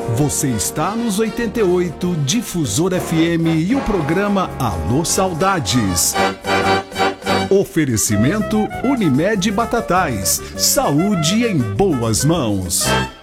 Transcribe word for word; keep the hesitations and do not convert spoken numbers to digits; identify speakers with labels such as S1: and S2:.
S1: Você está nos oitenta e oito Difusor F M e o programa Alô Saudades. Oferecimento Unimed Batatais. Saúde em boas mãos.